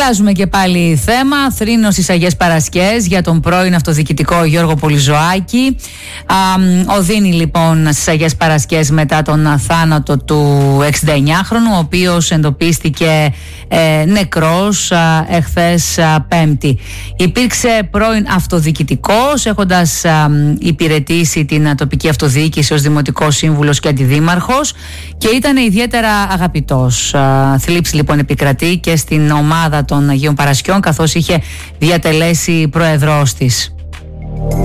Αλλάζουμε και πάλι θέμα. Θρήνος στις Αγίες Παρασκές για τον πρώην αυτοδιοικητικό Γιώργο Πολυζωάκη. Οδύνει λοιπόν στις Αγίες Παρασκές μετά τον θάνατο του 69χρονου, ο οποίος εντοπίστηκε νεκρός εχθές Πέμπτη. Υπήρξε πρώην αυτοδιοικητικός, έχοντας υπηρετήσει την τοπική αυτοδιοίκηση ως δημοτικός σύμβουλος και αντιδήμαρχος, και ήταν ιδιαίτερα αγαπητός. Θλίψη λοιπόν επικρατεί και στην ομάδα των Αγίων Παρασκιών, καθώς είχε διατελέσει πρόεδρός της.